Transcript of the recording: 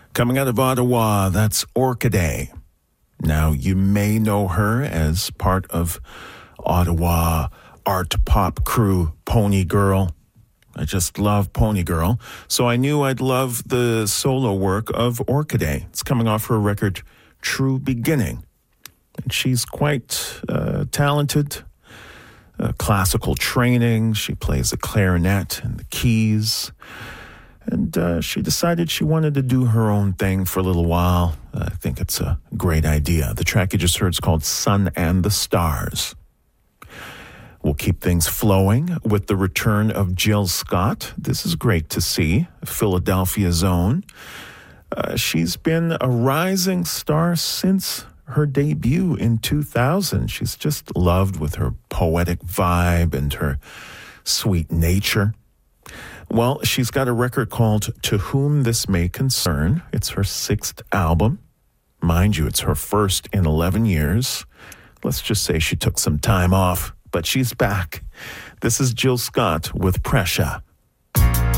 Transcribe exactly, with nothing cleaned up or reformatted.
Coming out of Ottawa, that's Orchidea. Now, you may know her as part of Ottawa art pop crew Pony Girl. I just love Pony Girl, so I knew I'd love the solo work of Orchidea. It's coming off her record, True Beginning. And she's quite uh, talented, uh, classical training. She plays the clarinet and the keys. And uh, she decided she wanted to do her own thing for a little while. I think it's a great idea. The track you just heard is called Sun and the Stars. We'll keep things flowing with the return of Jill Scott. This is great to see, Philadelphia's own. Uh, she's been a rising star since her debut in two thousand. She's just loved with her poetic vibe and her sweet nature. Well, she's got a record called To Whom This May Concern. It's her sixth album. Mind you, it's her first in eleven years. Let's just say she took some time off, but she's back. This is Jill Scott with Pressure.